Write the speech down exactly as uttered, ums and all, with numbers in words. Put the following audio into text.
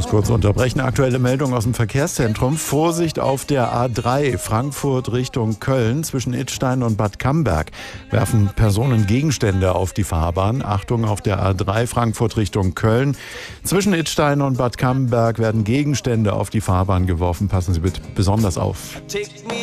muss kurz unterbrechen. Aktuelle Meldung aus dem Verkehrszentrum. Vorsicht auf der A drei, Frankfurt Richtung Köln. Zwischen Idstein und Bad Camberg werfen Personen Gegenstände auf die Fahrbahn. Achtung auf der A drei, Frankfurt Richtung Köln. Zwischen Idstein und Bad Camberg werden Gegenstände auf die Fahrbahn geworfen. Passen Sie bitte besonders auf.